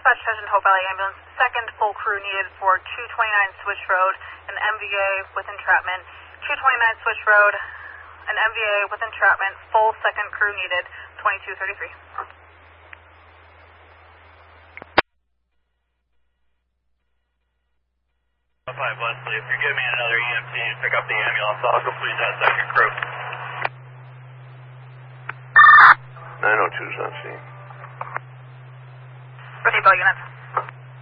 Dispatch attention Hope Valley Ambulance. Second full crew needed for 229 Switch Road, an MVA with entrapment. 229 Switch Road, an MVA with entrapment. Full second crew needed, 2233. 5 Leslie, if you give me another EMT to pick up the ambulance, I'll complete that second crew. 902's on scene. Ready, units.